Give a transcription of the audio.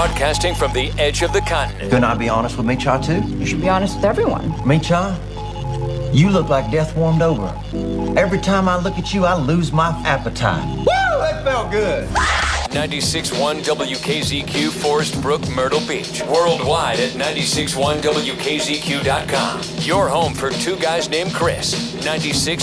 Broadcasting from the edge of the continent. Couldn't I be honest with me, Cha, too? You should be honest with everyone. Me, Cha? You look like death warmed over. Every time I look at you, I lose my appetite. Woo! That felt good. 96.1 WKZQ, Forest Brook, Myrtle Beach. Worldwide at 96.1WKZQ.com. Your home for two guys named Chris. 96.